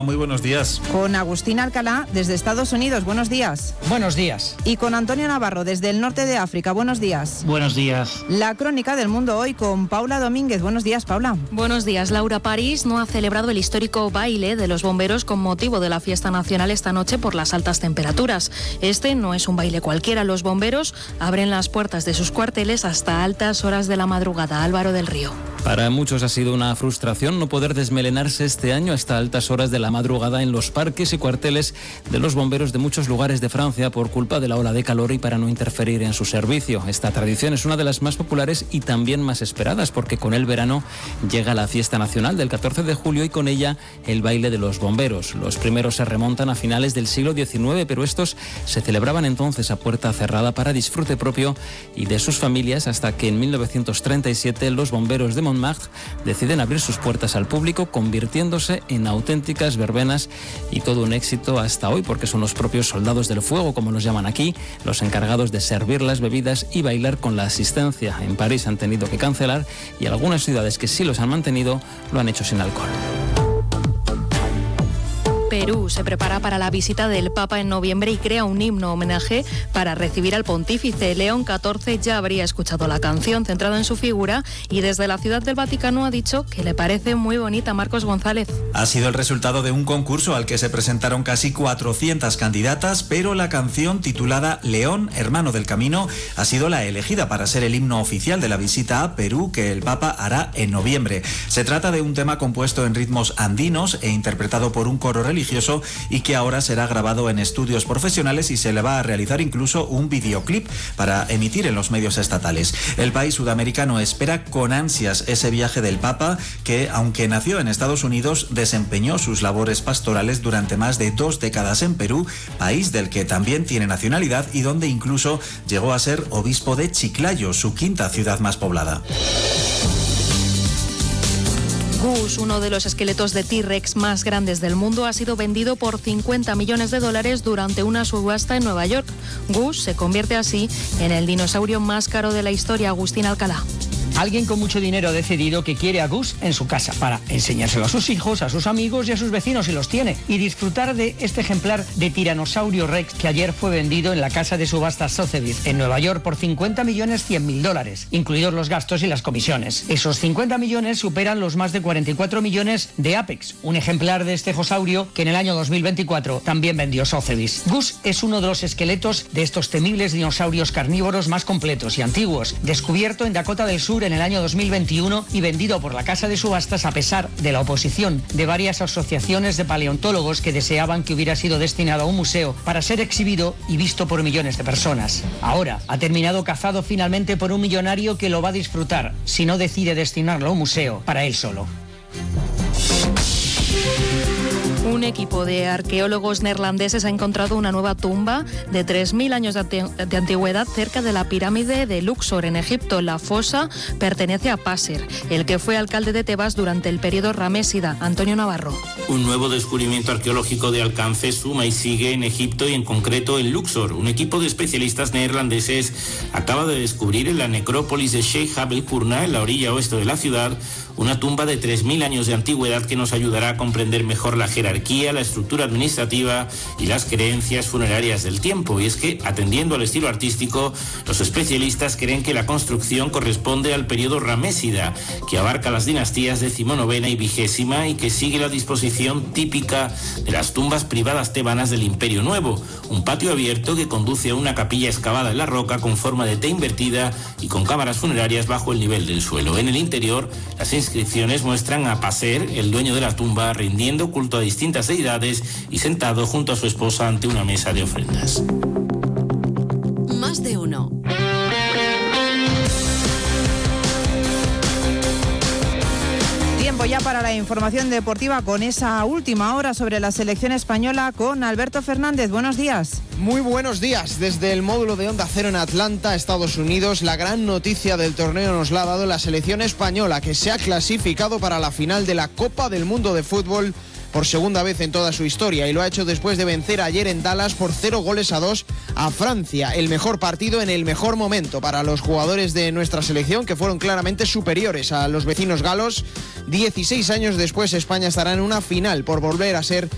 Muy buenos días. Con Agustín Alcalá desde Estados Unidos. Buenos días. Buenos días. Y con Antonio Navarro desde el norte de África. Buenos días. Buenos días. La crónica del mundo hoy con Paula Domínguez. Buenos días, Paula. Buenos días. Laura, París no ha celebrado el histórico baile de los bomberos con motivo de la fiesta nacional esta noche por las altas temperaturas. Este no es un baile cualquiera. Los bomberos abren las puertas de sus cuarteles hasta altas horas de la madrugada. Álvaro del Río. Para muchos ha sido una frustración no poder desmelenarse este año hasta altas horas de la madrugada en los parques y cuarteles de los bomberos de muchos lugares de Francia por culpa de la ola de calor y para no interferir en su servicio. Esta tradición es una de las más populares y también más esperadas porque con el verano llega la fiesta nacional del 14 de julio y con ella el baile de los bomberos. Los primeros se remontan a finales del siglo XIX, pero estos se celebraban entonces a puerta cerrada para disfrute propio y de sus familias hasta que en 1937 los bomberos de Montmartre deciden abrir sus puertas al público, convirtiéndose en auténticas verbenas y todo un éxito hasta hoy porque son los propios soldados del fuego, como los llaman aquí, los encargados de servir las bebidas y bailar con la asistencia. En París han tenido que cancelar y algunas ciudades que sí los han mantenido lo han hecho sin alcohol. Perú se prepara para la visita del Papa en noviembre y crea un himno homenaje para recibir al pontífice. León XIV ya habría escuchado la canción centrada en su figura y desde la Ciudad del Vaticano ha dicho que le parece muy bonita. Marcos González. Ha sido el resultado de un concurso al que se presentaron casi 400 candidatas, pero la canción titulada León, hermano del camino, ha sido la elegida para ser el himno oficial de la visita a Perú que el Papa hará en noviembre. Se trata de un tema compuesto en ritmos andinos e interpretado por un coro religioso y que ahora será grabado en estudios profesionales y se le va a realizar incluso un videoclip para emitir en los medios estatales. El país sudamericano espera con ansias ese viaje del Papa que, aunque nació en Estados Unidos, desempeñó sus labores pastorales durante más de 2 décadas en Perú, país del que también tiene nacionalidad y donde incluso llegó a ser obispo de Chiclayo, su quinta ciudad más poblada. Gus, uno de los esqueletos de T-Rex más grandes del mundo, ha sido vendido por $50 millones durante una subasta en Nueva York. Gus se convierte así en el dinosaurio más caro de la historia. Agustín Alcalá. Alguien con mucho dinero ha decidido que quiere a Gus en su casa para enseñárselo a sus hijos, a sus amigos y a sus vecinos si los tiene y disfrutar de este ejemplar de Tiranosaurio Rex que ayer fue vendido en la casa de subastas Sotheby's en Nueva York por $50.100.000, incluidos los gastos y las comisiones. Esos 50 millones superan los más de 44 millones de Apex, un ejemplar de este dinosaurio que en el año 2024 también vendió Sotheby's. Gus es uno de los esqueletos de estos temibles dinosaurios carnívoros más completos y antiguos, descubierto en Dakota del Sur en el año 2021 y vendido por la casa de subastas a pesar de la oposición de varias asociaciones de paleontólogos que deseaban que hubiera sido destinado a un museo para ser exhibido y visto por millones de personas. Ahora ha terminado cazado finalmente por un millonario que lo va a disfrutar si no decide destinarlo a un museo para él solo. Un equipo de arqueólogos neerlandeses ha encontrado una nueva tumba de 3.000 años de antigüedad cerca de la pirámide de Luxor, en Egipto. La fosa pertenece a Passer, el que fue alcalde de Tebas durante el periodo ramésida. Antonio Navarro. Un nuevo descubrimiento arqueológico de alcance suma y sigue en Egipto y en concreto en Luxor. Un equipo de especialistas neerlandeses acaba de descubrir en la necrópolis de Sheikh Abel Qurna, en la orilla oeste de la ciudad, una tumba de 3.000 años de antigüedad que nos ayudará a comprender mejor la jerarquía, la estructura administrativa y las creencias funerarias del tiempo. Y es que, atendiendo al estilo artístico, los especialistas creen que la construcción corresponde al periodo ramésida, que abarca las dinastías decimonovena y vigésima y que sigue la disposición típica de las tumbas privadas tebanas del Imperio Nuevo. Un patio abierto que conduce a una capilla excavada en la roca con forma de T invertida y con cámaras funerarias bajo el nivel del suelo. En el interior, las inscripciones muestran a Passer, el dueño de la tumba, rindiendo culto a distintas deidades y sentado junto a su esposa ante una mesa de ofrendas. Más de uno. Tiempo ya para la información deportiva con esa última hora sobre la selección española con Alberto Fernández. Buenos días. Muy buenos días. Desde el módulo de Onda Cero en Atlanta, Estados Unidos, la gran noticia del torneo nos la ha dado la selección española, que se ha clasificado para la final de la Copa del Mundo de Fútbol por segunda vez en toda su historia, y lo ha hecho después de vencer ayer en Dallas por 0-2 a Francia. El mejor partido en el mejor momento para los jugadores de nuestra selección, que fueron claramente superiores a los vecinos galos. 16 años después, España estará en una final por volver a ser